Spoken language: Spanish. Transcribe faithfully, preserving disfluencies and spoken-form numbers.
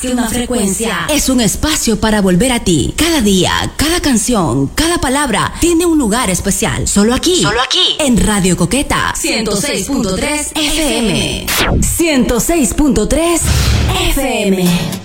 Una frecuencia es un espacio para volver a ti. Cada día, cada canción, cada palabra tiene un lugar especial. Solo aquí. Solo aquí. En Radio Coqueta. ciento seis punto tres F M. ciento seis punto tres F M.